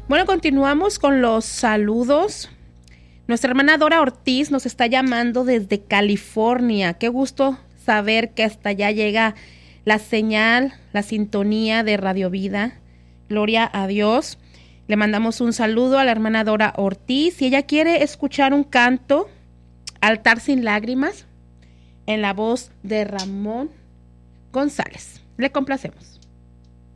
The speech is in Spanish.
Bueno, continuamos con los saludos. Nuestra hermana Dora Ortiz nos está llamando desde California. Qué gusto saber que hasta allá llega la señal, la sintonía de Radio Vida. Gloria a Dios. Le mandamos un saludo a la hermana Dora Ortiz. Si ella quiere escuchar un canto, Altar sin lágrimas, en la voz de Ramón González. Le complacemos.